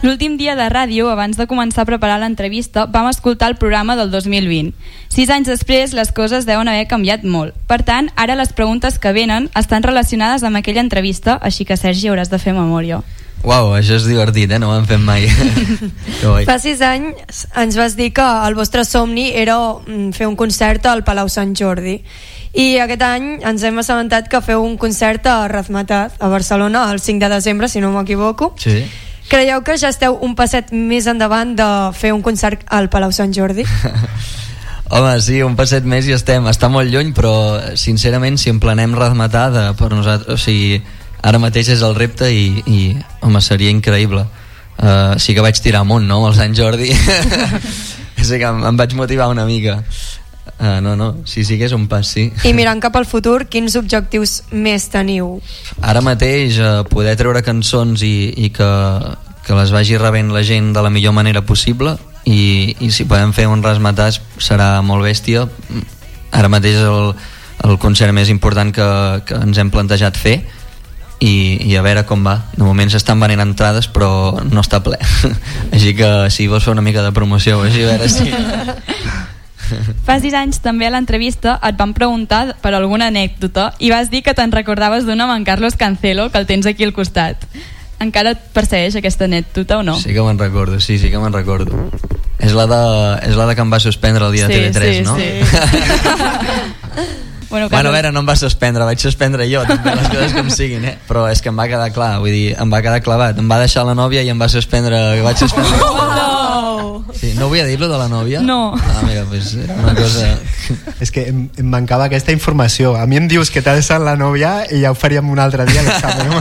L'últim dia de ràdio, abans de començar a preparar l'entrevista, vam escoltar el programa del 2020. 6 anys després, les coses deuen haver canviat molt. Per tant, ara les preguntes que venen estan relacionades amb aquella entrevista, així que, Sergi, hauràs de fer memòria. Uau, això és divertit, no ho hem fet mai. Fa 6 anys ens vas dir que el vostre somni era fer un concert al Palau Sant Jordi. I aquest any ens hem assabentat que feu un concert a Razmetat, a Barcelona, el 5 de desembre, si no m'equivoco. Sí. Creieu que ja esteu un passet més endavant de fer un concert al Palau Sant Jordi? Home, sí, un passet més i estem. Està molt lluny, però sincerament, si emplenem Razmetat, per nosaltres, o sigui, ara mateix és el repte i home, seria increïble. Sí que vaig tirar amunt, no?, al Sant Jordi. Sí que em vaig motivar una mica. Sí que és un pas, sí. I mirant cap al futur, quins objectius més teniu? Ara mateix poder treure cançons i que les vagi rebent la gent de la millor manera possible i si podem fer un Razmetat serà molt bèstia. Ara mateix és el concert més important que ens hem plantejat fer i a veure com va. De moment s'estan venent entrades però no està ple. Així que si vols fer una mica de promoció així, a veure si... Fa 6 anys també a l'entrevista et van preguntar per alguna anècdota i vas dir que te'n recordaves d'una amb en Carlos Cancelo, que el tens aquí al costat. Encara et persegueix aquesta anècdota o no? Sí que me'n recordo, sí que me'n recordo. És la de que em va suspendre el dia de TV3, no? Sí. Bueno, a veure, no em va suspendre, vaig suspendre jo també les coses com siguin, però és que em va quedar clar, vull dir, em va quedar clavat, em va deixar la nòvia i em va suspendre, vaig suspendre. Sí, no volia dir-lo de la nòvia? No. Mira, pues era una cosa... És que em mancava aquesta informació. A mi em dius que t'ha deixat la nòvia i ja ho faríem un altre dia l'examen.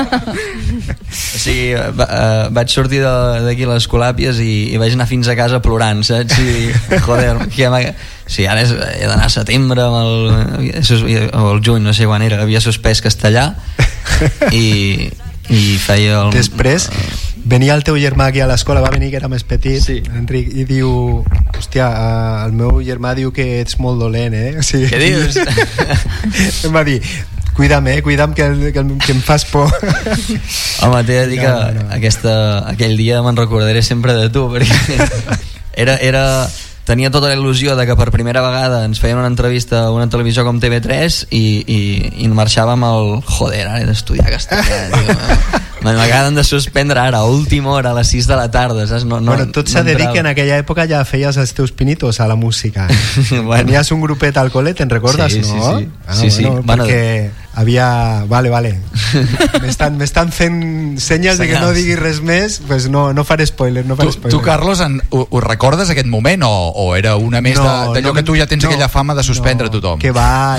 O sigui, vaig sortir d'aquí a les Colàpies i vaig anar fins a casa plorant, saps? I, joder, sí, ara he d'anar a setembre o el juny, no sé quan era, havia suspès castellà i feia el... Després venia el teu germà aquí a l'escola, va venir que era més petit, sí. Enric, i diu, hòstia, el meu germà diu que ets molt dolent, o sigui, què dius? Em va dir, cuida'm que em fas por. Home, t'he de dir que aquell dia me'n recordaré sempre de tu, perquè tenia tota la il·lusió de que per primera vegada ens feien una entrevista a una televisió com TV3 i marxàvem al joder, ara he d'estudiar castellà. M'acaben de suspendre ara, a última hora, a les 6 de la tarda, saps? Bueno, tot s'ha de dir que en aquella època ja feies els teus pinitos a la música. Bueno. Tenies un grupet al col·le, te'n recordes, sí, no? Sí. Perquè havia... Vale. M'estan fent senyes de que no diguis res més, pues no faré spoiler, Tu, Carlos, ho recordes aquest moment o era una més d'allò que tu ja tens aquella fama de suspendre tothom? Que va,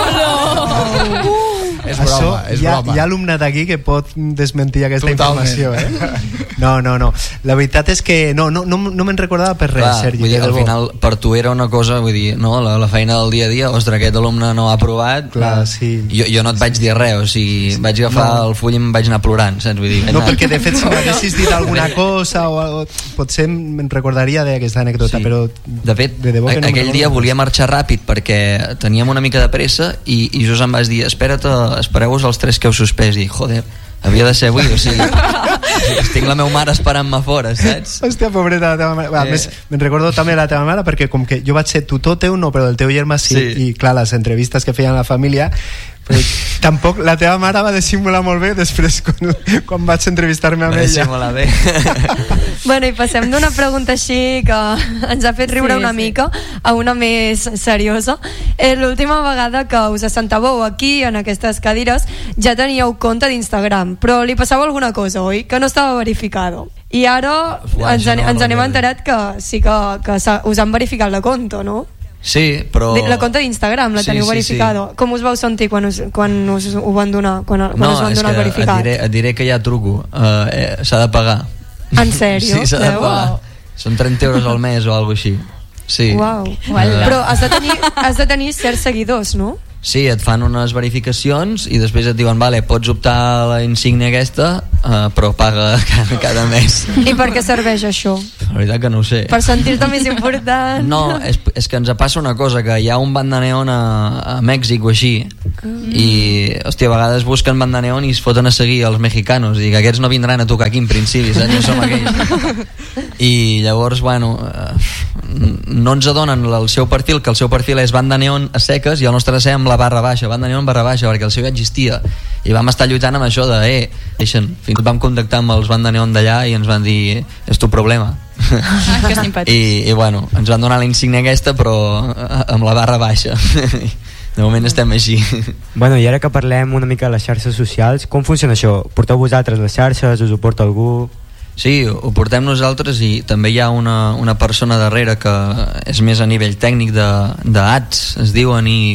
no. És broma, és broma. Hi ha alumne d'aquí que pot desmentir aquesta informació, No. La veritat és que no me'n recordava per res. Clar, Sergi, vull dir, al final per tu era una cosa, vull dir, no, la feina del dia a dia, ostres, aquest alumne no ha aprovat. Clar, sí. Jo no et vaig dir res, o sigui, vaig agafar el full i em vaig anar plorant, saps? Vull dir, perquè de fet si m'haguessis dit alguna cosa o potser me'n recordaria d'aquesta anècdota, però de fet, aquell dia volia marxar ràpid perquè teníem una mica de pressa i just em vas dir, espereu-vos els 3 que heu suspès, i joder, havia de ser avui, o sigui, tinc la meva mare esperant-me fora, saps? Hòstia, pobreta la teva mare. A més, me'n recordo també la teva mare perquè com que jo vaig ser tutor teu, no, però del teu germà sí. I clar, les entrevistes que feien a la família, però tampoc la teva mare va dissimular molt bé després quan vaig entrevistar-me amb ella. Dissimular bé. Bueno, i passem d'una pregunta així que ens ha fet riure una mica a una més seriosa. L'última vegada que us assentàveu aquí en aquestes cadires ja teníeu compte d'Instagram, però li passava alguna cosa, oi? Que no estava verificado. I ara ens anem enterat que sí que us han verificat la compte, no? Sí, però... La compte d'Instagram la teniu verificada. Com us vau sentir quan us ho van donar, quan us van donar verificat? Et diré que ja truco, s'ha de pagar. En sèrio? Sí, s'ha de pagar. Són 30 euros al mes o alguna cosa així. Sí. Uau. Però has de tenir certs seguidors, no? Sí, et fan unes verificacions i després et diuen, vale, pots optar a la insígnia aquesta, però paga cada mes. I per què serveix això? La veritat que no ho sé. Per sentir-te més important? No, és que ens passa una cosa, que hi ha un band de neon a Mèxic o així, i, hòstia, a vegades busquen banda neon i es foten a seguir els mexicanos, i que aquests no vindran a tocar aquí en principi, saps? No som aquells. I llavors, bueno, no ens adonen el seu perfil, que el seu perfil és banda neon a seques, i el nostre ser amb la barra baixa, banda neon barra baixa, perquè el seu ja existia, i vam estar lluitant amb això de deixen, fins que vam contactar amb els banda neon d'allà i ens van dir, és tu problema. Que simpàtic. I bueno, ens van donar la insígnia aquesta, però amb la barra baixa. De moment estem així. Bueno, i ara que parlem una mica de les xarxes socials, com funciona això? Porteu vosaltres les xarxes? Us ho porta algú? Sí, ho portem nosaltres, i també hi ha una persona darrere que és més a nivell tècnic d'ads, es diuen, i